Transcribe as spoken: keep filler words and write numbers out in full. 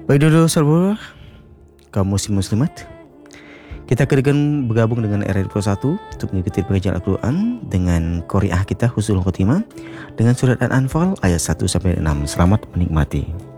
Baik dulu saudara, kaum muslim muslimat, kita akan bergabung dengan R R dua puluh satu untuk mengikuti pengajian Al-Quran dengan Qori'ah kita Husnul Khotimah dengan surat Al-Anfal ayat satu sampai enam. Selamat menikmati.